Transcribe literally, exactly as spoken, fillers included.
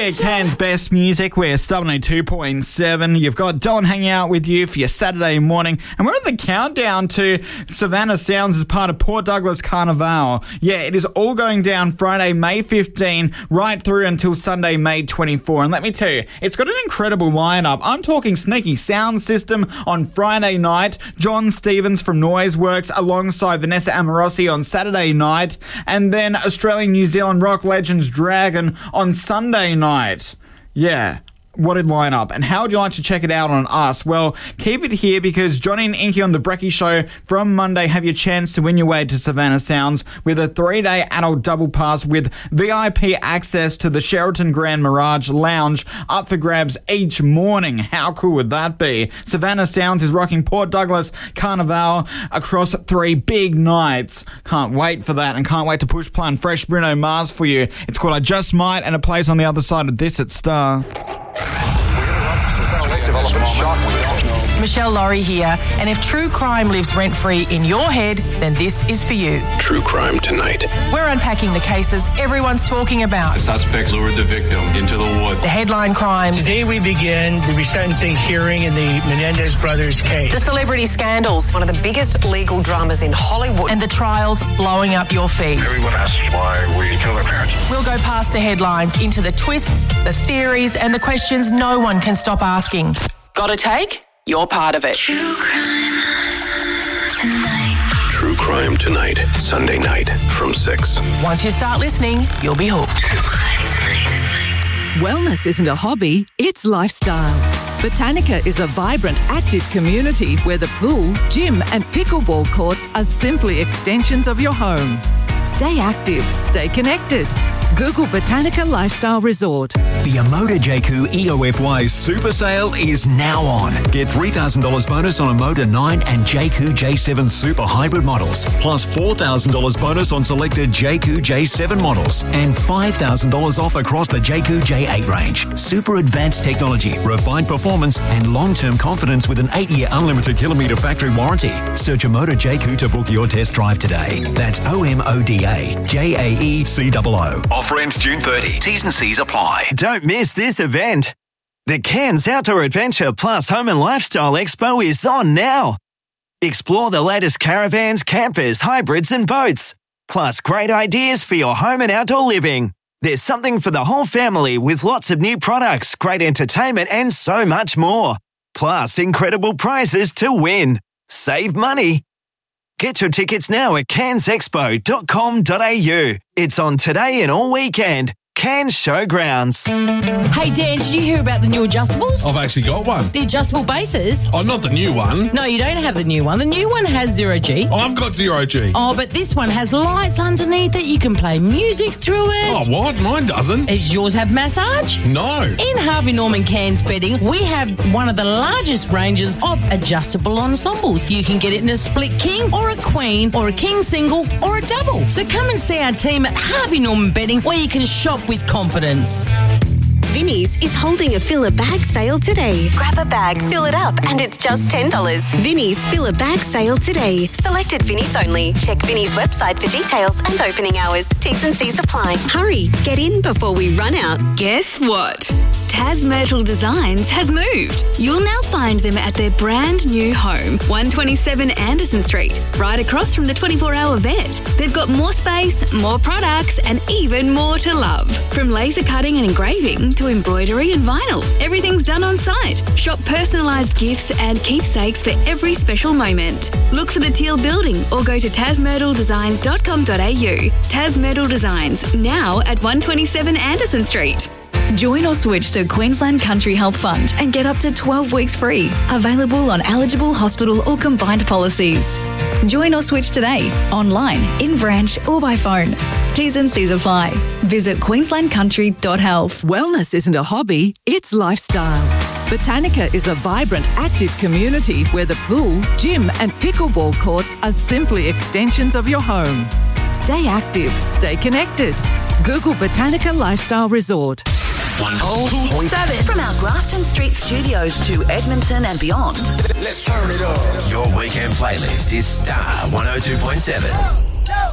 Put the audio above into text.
here, Cairns Best Music. We're Stubborn oh two point seven. You've got Don hanging out with you for your Saturday morning. And we're at the countdown to Savannah Sounds as part of Port Douglas Carnival. Yeah, it is all going down Friday, May fifteenth, right through until Sunday, May twenty-fourth. And let me tell you, it's got an incredible lineup. I'm talking Sneaky Sound System on Friday night, John Stevens from Noiseworks alongside Vanessa Amorosi on Saturday night, and then Australian New Zealand rock legends Dragon on Sunday night. Yeah. What a lineup. And how would you like to check it out on us? Well, keep it here because Johnny and Inky on The Brecky Show from Monday have your chance to win your way to Savannah Sounds with a three-day adult double pass with V I P access to the Sheraton Grand Mirage Lounge up for grabs each morning. How cool would that be? Savannah Sounds is rocking Port Douglas Carnival across three big nights. Can't wait for that and can't wait to push play on Fresh Bruno Mars for you. It's called I Just Might and it plays on the other side of this at Star. Michelle Laurie here, and if true crime lives rent-free in your head, then this is for you. True Crime Tonight. We're unpacking the cases everyone's talking about. The suspect lured the victim into the woods. The headline crimes. Today we begin the resentencing hearing in the Menendez brothers case. The celebrity scandals. One of the biggest legal dramas in Hollywood. And the trials blowing up your feed. Everyone asks why we kill their parents. We'll go past the headlines into the twists, the theories, and the questions no one can stop asking. Got a take? You're part of it. True Crime Tonight. True Crime Tonight, Sunday night from six. Once you start listening, you'll be hooked. True Crime Tonight. Wellness isn't a hobby, it's lifestyle. Botanica is a vibrant, active community where the pool, gym and pickleball courts are simply extensions of your home. Stay active, stay connected. Google Botanica Lifestyle Resort. The Amoda J Q E O F Y Super Sale is now on. Get three thousand dollars bonus on Amoda nine and J Q J seven Super Hybrid models, plus four thousand dollars bonus on selected J Q J seven models, and five thousand dollars off across the J Q J eight range. Super advanced technology, refined performance, and long-term confidence with an eight-year unlimited kilometre factory warranty. Search Amoda J Q to book your test drive today. That's O M O D A J A E C O O. Offer ends June thirtieth. T's and C's apply. Don't miss this event. The Cairns Outdoor Adventure Plus Home and Lifestyle Expo is on now. Explore the latest caravans, campers, hybrids and boats. Plus great ideas for your home and outdoor living. There's something for the whole family with lots of new products, great entertainment and so much more. Plus incredible prizes to win. Save money. Get your tickets now at cairns expo dot com dot a u. It's on today and all weekend. Cairns Showgrounds. Hey Dan, did you hear about the new adjustables? I've actually got one. The adjustable bases? Oh, not the new one. No, you don't have the new one. The new one has zero G. Oh, I've got zero G. Oh, but this one has lights underneath it. You can play music through it. Oh, what? Mine doesn't. Does yours have massage? No. In Harvey Norman Cairns Bedding, we have one of the largest ranges of adjustable ensembles. You can get it in a split king or a queen or a king single or a double. So come and see our team at Harvey Norman Bedding where you can shop with confidence. Vinnie's is holding a fill a bag sale today. Grab a bag, fill it up, and it's just ten dollars. Vinnie's fill a bag sale today. Selected Vinnie's only. Check Vinnie's website for details and opening hours. T's and C's apply. Hurry, get in before we run out. Guess what? Taz Myrtle Designs has moved. You'll now find them at their brand new home, one twenty-seven Anderson Street, right across from the twenty-four hour vet. They've got more space, more products, and even more to love. From laser cutting and engraving to embroidery and vinyl, everything's done on site. Shop personalised gifts and keepsakes for every special moment. Look for the teal building or go to taz myrtle designs dot com dot a u. Taz Myrtle Designs, now at one twenty-seven Anderson Street. Join or switch to Queensland Country Health Fund and get up to twelve weeks free. Available on eligible hospital or combined policies. Join or switch today, online, in branch or by phone. T's and C's apply. Visit queensland country dot health. Wellness isn't a hobby, it's lifestyle. Botanica is a vibrant, active community where the pool, gym and pickleball courts are simply extensions of your home. Stay active, stay connected. Google Botanica Lifestyle Resort. one oh two point seven. From our Grafton Street studios to Edmonton and beyond. Let's turn it up. Your weekend playlist is Star one oh two point seven.